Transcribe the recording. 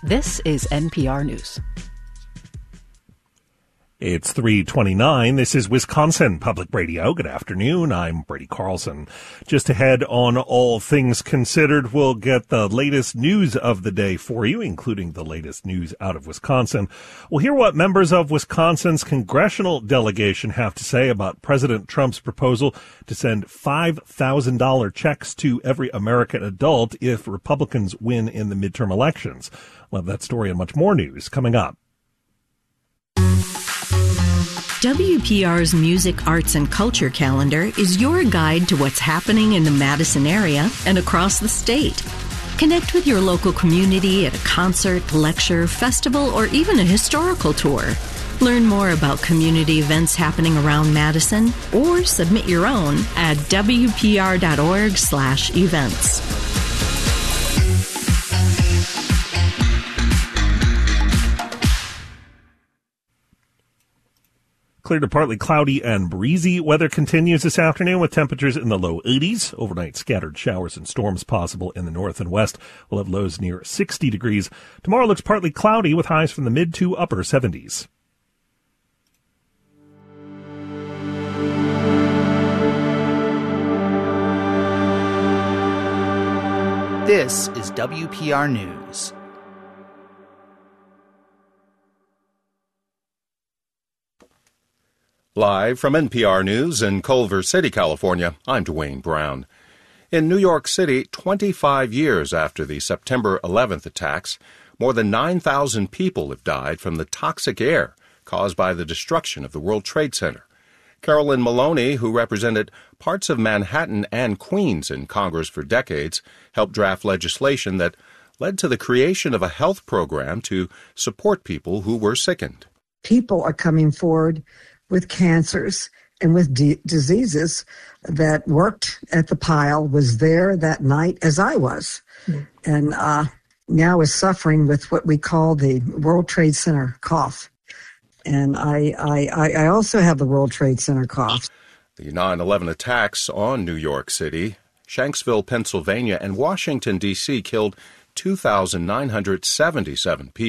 This is NPR News. It's 3:29. This is Wisconsin Public Radio. Good afternoon. I'm Brady Carlson. Just ahead on All Things Considered, we'll get the latest news of the day for you, including the latest news out of Wisconsin. We'll hear what members of Wisconsin's congressional delegation have to say about President Trump's proposal to send $5,000 checks to every American adult if Republicans win in the midterm elections. We'll have that story and much more news coming up. WPR's Music, Arts, and Culture calendar is your guide to what's happening in the Madison area and across the state. Connect with your local community at a concert, lecture, festival, or even a historical tour. Learn more about community events happening around Madison or submit your own at wpr.org/events. Clear to partly cloudy and breezy weather continues this afternoon with temperatures in the low 80s. Overnight scattered showers and storms possible in the north and west. We'll have lows near 60 degrees. Tomorrow looks partly cloudy with highs from the mid to upper 70s. This is WPR News. Live from NPR News in Culver City, California, I'm Dwayne Brown. In New York City, 25 years after the September 11th attacks, more than 9,000 people have died from the toxic air caused by the destruction of the World Trade Center. Carolyn Maloney, who represented parts of Manhattan and Queens in Congress for decades, helped draft legislation that led to the creation of a health program to support people who were sickened. People are coming forward with cancers and with diseases that worked at the pile, was there that night as I was, and now is suffering with what we call the World Trade Center cough. And I also have the World Trade Center cough. The 9/11 attacks on New York City, Shanksville, Pennsylvania, and Washington, D.C. killed 2,977 people.